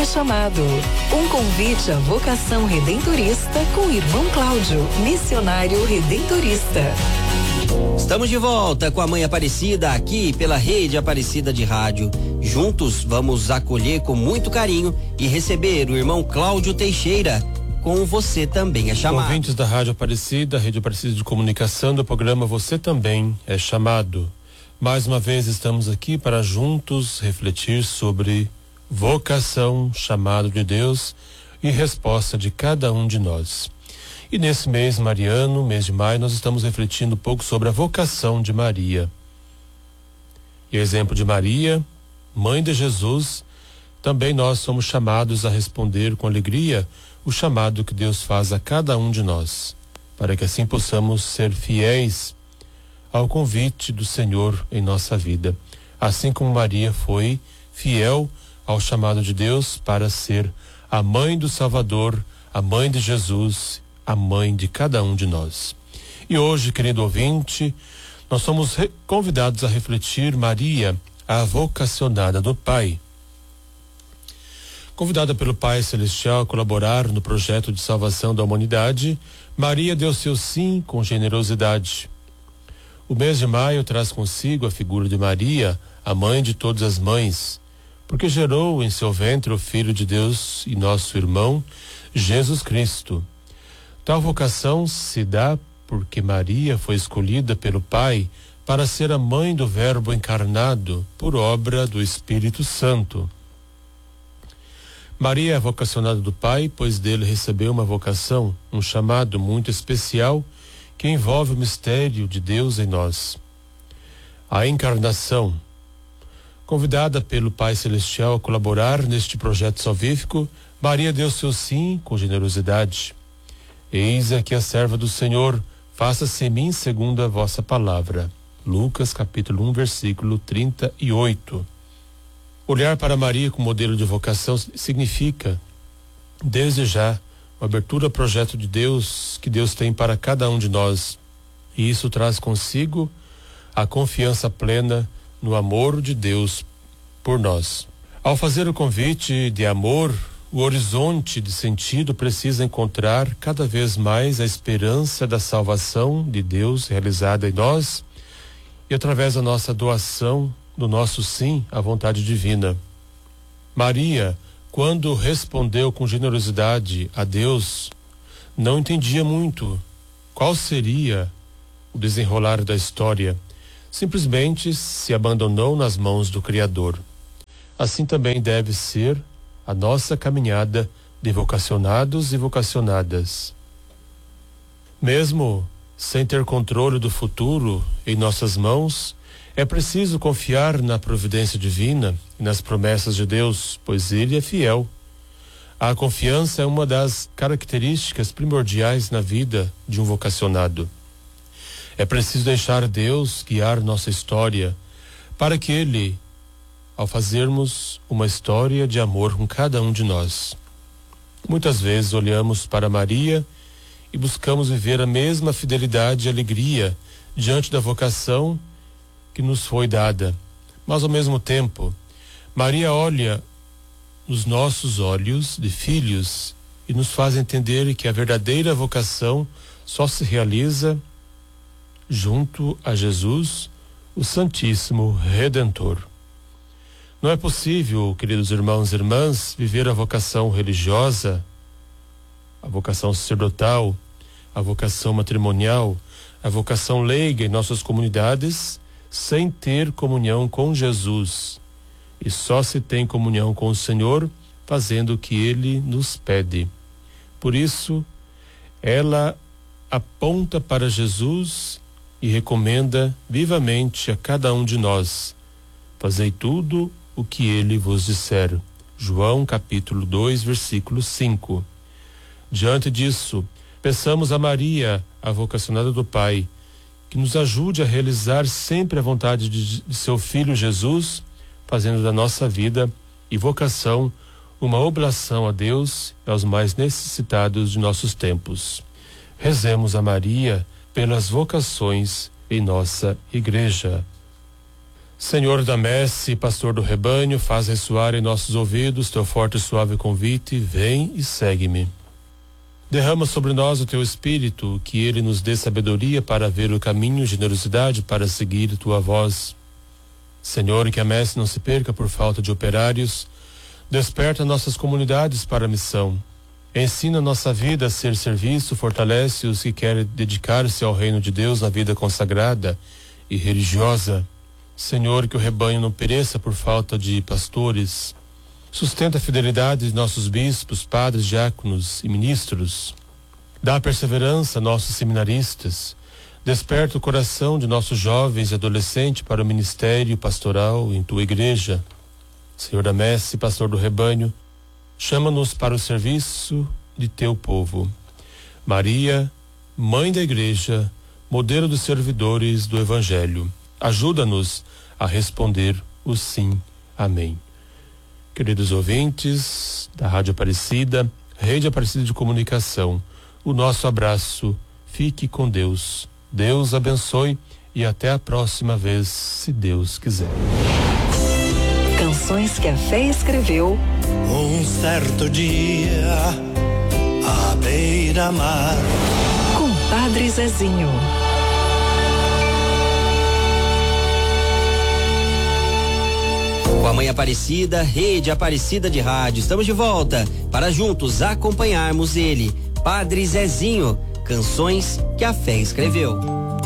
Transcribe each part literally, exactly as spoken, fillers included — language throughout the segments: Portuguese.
é chamado. Um convite à vocação redentorista com o irmão Cláudio, missionário redentorista. Estamos de volta com a Mãe Aparecida aqui pela Rede Aparecida de Rádio. Juntos vamos acolher com muito carinho e receber o irmão Cláudio Teixeira. Com Você Também é Chamado. Ouvintes da Rádio Aparecida, Rede Aparecida de Comunicação, do programa Você Também é Chamado. Mais uma vez estamos aqui para juntos refletir sobre vocação, chamado de Deus e resposta de cada um de nós. E nesse mês mariano, mês de maio, nós estamos refletindo um pouco sobre a vocação de Maria. E exemplo de Maria, mãe de Jesus, também nós somos chamados a responder com alegria o chamado que Deus faz a cada um de nós, para que assim possamos ser fiéis ao convite do Senhor em nossa vida, assim como Maria foi fiel ao chamado de Deus para ser a mãe do Salvador, a mãe de Jesus, a mãe de cada um de nós. E hoje, querido ouvinte, nós somos convidados a refletir Maria, a vocacionada do Pai. Convidada pelo Pai Celestial a colaborar no projeto de salvação da humanidade, Maria deu seu sim com generosidade. O mês de maio traz consigo a figura de Maria, a mãe de todas as mães, porque gerou em seu ventre o Filho de Deus e nosso irmão, Jesus Cristo. Tal vocação se dá porque Maria foi escolhida pelo Pai para ser a mãe do Verbo encarnado por obra do Espírito Santo. Maria é vocacionada do Pai, pois dele recebeu uma vocação, um chamado muito especial que envolve o mistério de Deus em nós. A encarnação. Convidada pelo Pai Celestial a colaborar neste projeto salvífico, Maria deu seu sim com generosidade. Eis aqui a serva do Senhor, faça-se em mim segundo a vossa palavra. Lucas capítulo um, versículo trinta e oito. Olhar para Maria como modelo de vocação significa, desde já, uma abertura ao projeto de Deus que Deus tem para cada um de nós. E isso traz consigo a confiança plena no amor de Deus por nós. Ao fazer o convite de amor, o horizonte de sentido precisa encontrar cada vez mais a esperança da salvação de Deus realizada em nós e através da nossa doação, do nosso sim à vontade divina. Maria, quando respondeu com generosidade a Deus, não entendia muito qual seria o desenrolar da história. Simplesmente se abandonou nas mãos do Criador. Assim também deve ser a nossa caminhada de vocacionados e vocacionadas. Mesmo sem ter controle do futuro em nossas mãos, é preciso confiar na providência divina e nas promessas de Deus, pois Ele é fiel. A confiança é uma das características primordiais na vida de um vocacionado. É preciso deixar Deus guiar nossa história, para que Ele, ao fazermos uma história de amor com cada um de nós. Muitas vezes olhamos para Maria e buscamos viver a mesma fidelidade e alegria diante da vocação que nos foi dada. Mas ao mesmo tempo, Maria olha nos nossos olhos de filhos e nos faz entender que a verdadeira vocação só se realiza junto a Jesus, o Santíssimo Redentor. Não é possível, queridos irmãos e irmãs, viver a vocação religiosa, a vocação sacerdotal, a vocação matrimonial, a vocação leiga em nossas comunidades, sem ter comunhão com Jesus. E só se tem comunhão com o Senhor fazendo o que Ele nos pede. Por isso, ela aponta para Jesus e recomenda vivamente a cada um de nós: fazei tudo o que Ele vos disser. João capítulo dois, versículo cinco. Diante disso, peçamos a Maria, a vocacionada do Pai, que nos ajude a realizar sempre a vontade de, de seu Filho Jesus, fazendo da nossa vida e vocação uma oblação a Deus e aos mais necessitados de nossos tempos. Rezemos a Maria pelas vocações em nossa igreja. Senhor da messe, pastor do rebanho, faz ressoar em nossos ouvidos teu forte e suave convite, vem e segue-me. Derrama sobre nós o teu espírito, que ele nos dê sabedoria para ver o caminho, generosidade para seguir tua voz. Senhor, que a messe não se perca por falta de operários, desperta nossas comunidades para a missão. Ensina nossa vida a ser serviço, fortalece os que querem dedicar-se ao reino de Deus na vida consagrada e religiosa. Senhor, que o rebanho não pereça por falta de pastores. Sustenta a fidelidade de nossos bispos, padres, diáconos e ministros. Dá perseverança a nossos seminaristas. Desperta o coração de nossos jovens e adolescentes para o ministério pastoral em tua igreja. Senhor da messe, pastor do rebanho, chama-nos para o serviço de teu povo. Maria, mãe da igreja, modelo dos servidores do evangelho, ajuda-nos a responder o sim. Amém. Queridos ouvintes da Rádio Aparecida, Rede Aparecida de Comunicação, o nosso abraço, fique com Deus. Deus abençoe e até a próxima vez, se Deus quiser. Canções que a fé escreveu. Um certo dia, à beira-mar, Com Padre Zezinho. Com a Mãe Aparecida, Rede Aparecida de Rádio. Estamos de volta para juntos acompanharmos ele, Padre Zezinho. Canções que a fé escreveu.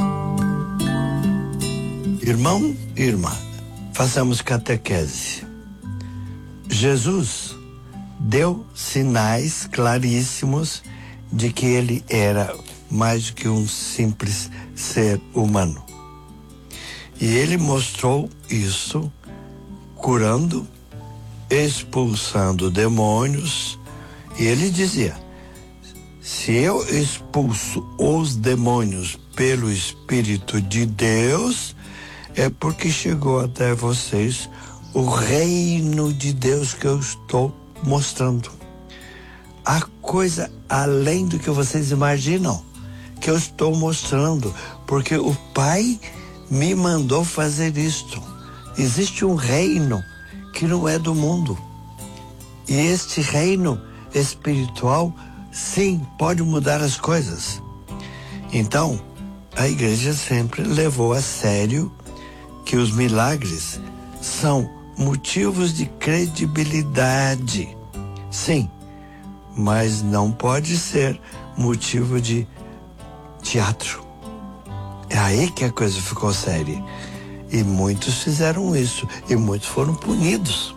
irmão e irmã, façamos catequese. Jesus deu sinais claríssimos de que ele era mais do que um simples ser humano. E ele mostrou isso curando, expulsando demônios. E ele dizia: se eu expulso os demônios pelo Espírito de Deus, é porque chegou até vocês o reino de Deus que eu estou mostrando. Há coisa além do que vocês imaginam que eu estou mostrando, porque o Pai me mandou fazer isto. Existe um reino que não é do mundo. E este reino espiritual, sim, pode mudar as coisas. Então, a igreja sempre levou a sério que os milagres são motivos de credibilidade. Sim, mas não pode ser motivo de teatro. É aí que a coisa ficou séria. E muitos fizeram isso, e muitos foram punidos.